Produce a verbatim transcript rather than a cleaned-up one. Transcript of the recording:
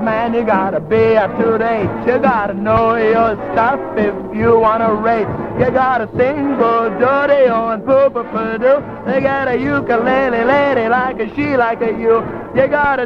man, you gotta be up to date. You gotta know your stuff if you wanna race. You gotta sing good, dirty, and poo poo poo doo. They got a ukulele lady like a she like a you. You gotta